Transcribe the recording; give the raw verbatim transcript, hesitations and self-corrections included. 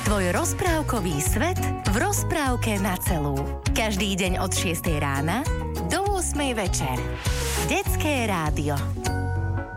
Tvoj rozprávkový svet v rozprávke na celú. Každý deň od šiestej rána do ôsmej večer. Detské rádio.